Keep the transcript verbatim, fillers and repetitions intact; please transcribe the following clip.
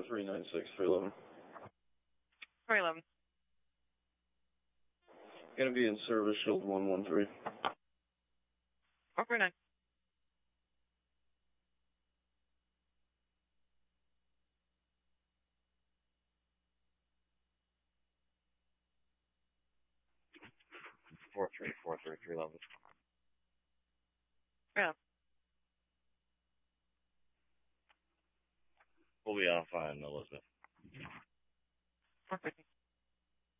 three nine six, three eleven. three eleven. Gonna be in service, shield one one three. four three nine. Four three four three three eleven. Yeah. We'll be off on Elizabeth. four fifty.